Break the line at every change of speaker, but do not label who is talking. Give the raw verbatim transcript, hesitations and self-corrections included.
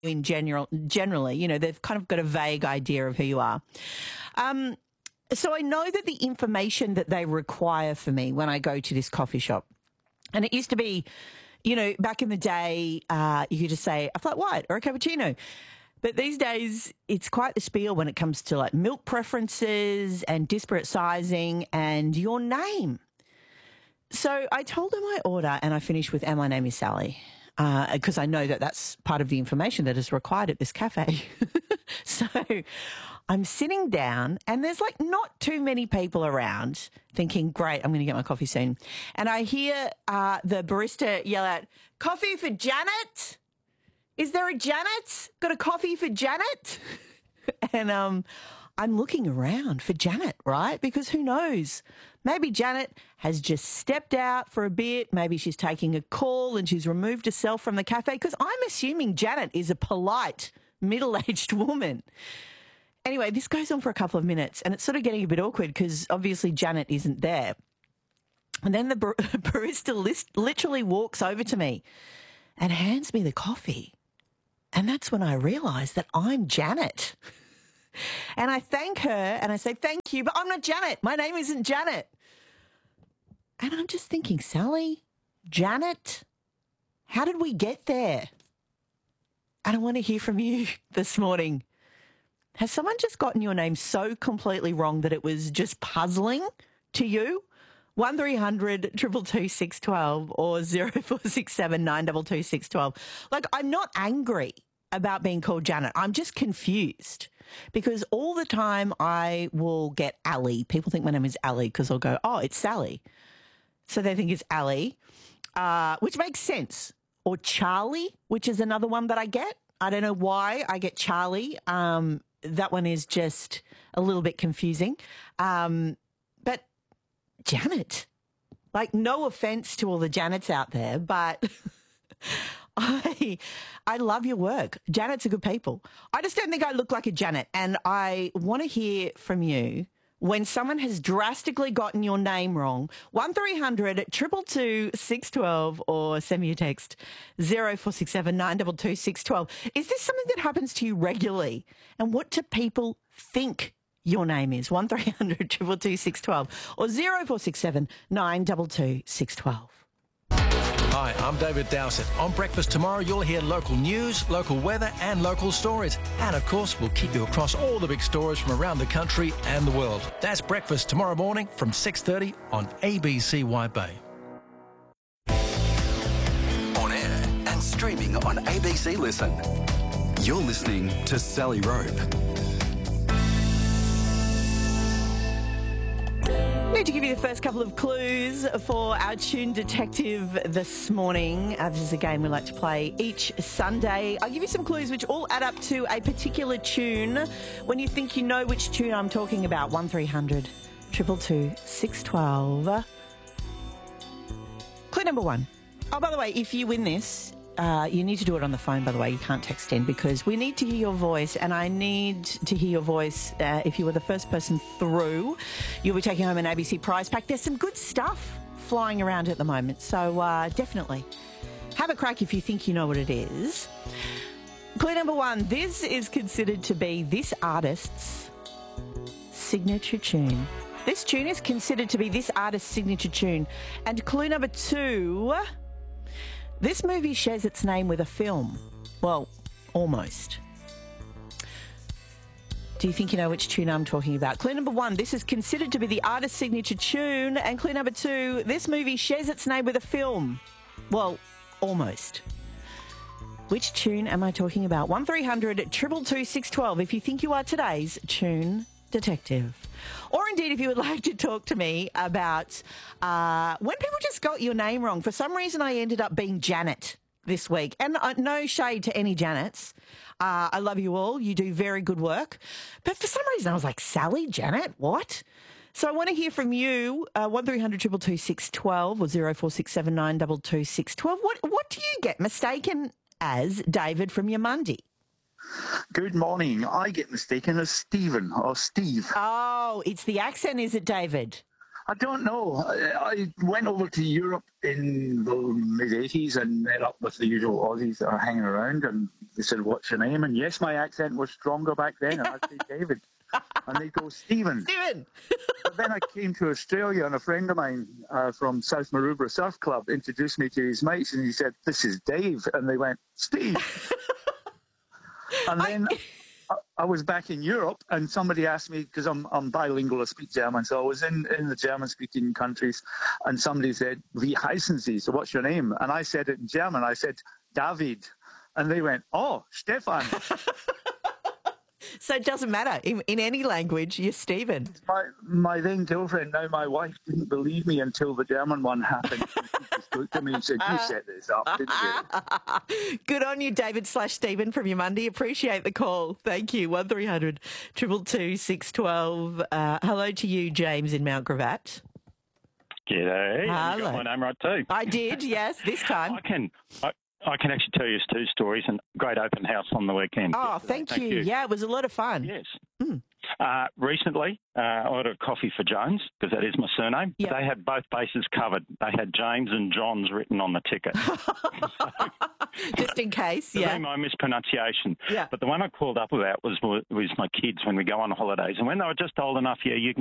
in general, generally, you know, they've kind of got a vague idea of who you are. Um, so I know that the information that they require for me when I go to this coffee shop, and it used to be, you know, back in the day, uh, you could just say a flat white or a cappuccino. But these days, it's quite the spiel when it comes to like milk preferences and disparate sizing and your name. So I told her my order and I finished with, and my name is Sally, because uh, I know that that's part of the information that is required at this cafe. So I'm sitting down and there's like not too many people around thinking, great, I'm going to get my coffee soon. And I hear uh, the barista yell out, coffee for Janet? Is there a Janet? Got a coffee for Janet? And um, I'm looking around for Janet, right? Because who knows? Maybe Janet has just stepped out for a bit. Maybe she's taking a call and she's removed herself from the cafe, because I'm assuming Janet is a polite, middle-aged woman. Anyway, this goes on for a couple of minutes and it's sort of getting a bit awkward because obviously Janet isn't there. And then the bar- barista list- literally walks over to me and hands me the coffee. And that's when I realise that I'm Janet. And I thank her and I say, thank you, but I'm not Janet. My name isn't Janet. And I'm just thinking, Sally, Janet, how did we get there? And I want to hear from you this morning. Has someone just gotten your name so completely wrong that it was just puzzling to you? one three hundred two two two six one two or zero four six seven nine two two six one two. Like, I'm not angry about being called Janet. I'm just confused because all the time I will get Ali. People think my name is Ali because I'll go, oh, it's Sally. So they think it's Ali, uh, which makes sense. Or Charlie, which is another one that I get. I don't know why I get Charlie. Um, that one is just a little bit confusing. Um, but Janet, like, no offense to all the Janets out there, but I I love your work. Janets are good people. I just don't think I look like a Janet, and I want to hear from you when someone has drastically gotten your name wrong. one three hundred two two two six one two or send me a text zero four six seven nine two two six one two. Is this something that happens to you regularly? And what do people think your name is? one three hundred two two two six one two or zero four six seven nine two two six one two.
Hi, I'm David Dowsett. On Breakfast tomorrow, you'll hear local news, local weather and local stories. And, of course, we'll keep you across all the big stories from around the country and the world. That's Breakfast tomorrow morning from six thirty on A B C Wide Bay.
On air and streaming on A B C Listen. You're listening to Sally Rope.
Need to give you the first couple of clues for our Tune Detective this morning. Uh, this is a game we like to play each Sunday. I'll give you some clues which all add up to a particular tune. When you think you know which tune I'm talking about, one three hundred two two two six one two. Clue number one. Oh, by the way, if you win this, uh, you need to do it on the phone, by the way. You can't text in because we need to hear your voice, and I need to hear your voice. Uh, if you were the first person through, you'll be taking home an A B C prize pack. There's some good stuff flying around at the moment, so uh, definitely have a crack if you think you know what it is. Clue number one. This is considered to be this artist's signature tune. This tune is considered to be this artist's signature tune. And clue number two, this movie shares its name with a film. Well, almost. Do you think you know which tune I'm talking about? Clue number one, this is considered to be the artist's signature tune. And clue number two, this movie shares its name with a film. Well, almost. Which tune am I talking about? one three hundred two two two six one two if you think you are today's Tune Detective. Or indeed, if you would like to talk to me about uh, when people just got your name wrong. For some reason, I ended up being Janet this week. And uh, no shade to any Janets. Uh, I love you all. You do very good work. But for some reason, I was like, Sally, Janet, what? So I want to hear from you, uh, one three hundred two two two six one two or zero four six seven nine two two six one two. What, what do you get mistaken as, David, from your Monday?
Good morning. I get mistaken as Stephen or Steve.
Oh, it's the accent, is it, David?
I don't know. I, I went over to Europe in the mid eighties and met up with the usual Aussies that are hanging around, and they said, "What's your name?" And yes, my accent was stronger back then, and I'd say David. And they go, "Stephen."
Stephen.
But then I came to Australia, and a friend of mine uh, from South Maroubra Surf Club introduced me to his mates, and he said, "This is Dave." And they went, "Steve." And then I, I was back in Europe, and somebody asked me, because I'm, I'm bilingual, I speak German, so I was in, in the German-speaking countries, and somebody said, "Wie heißen Sie? So what's your name?" And I said it in German. I said, "David." And they went, "Oh, Stefan."
So it doesn't matter. In, in any language, you're Stephen.
My, my then girlfriend, now my wife, didn't believe me until the German one happened. She just looked at me and said, "You set this up, didn't you?"
Good on you, David slash Stephen from your Monday. Appreciate the call. Thank you. one three hundred two two two six one two. Uh, hello to you, James in Mount Gravatt.
G'day. You
Hello.
got my name right too.
I did, yes, this time.
I can. I, I can actually tell you two stories and great open house on the weekend.
Oh,
yesterday.
thank, you. Yeah, it was a lot of fun.
Yes.
Mm.
Uh, recently, uh, I ordered coffee for Jones because that is my surname.
Yep.
They had both bases covered. They had James and John's written on the ticket.
Just in case,
To
yeah.
me, my mispronunciation.
Yeah.
But the one I called up about was was my kids when we go on holidays. And when they were just old enough, yeah, you can